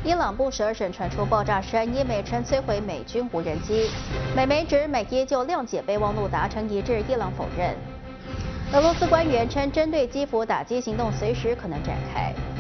伊朗布什尔省传出爆炸声，伊美称摧毁美军无人机。美媒指美伊就谅解备忘录达成一致，伊朗否认。俄罗斯官员称，针对基辅打击行动随时可能展开。